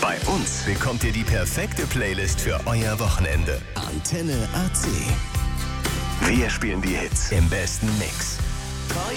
Bei uns bekommt ihr die perfekte Playlist für euer Wochenende. Antenne AC. Wir spielen die Hits im besten Mix.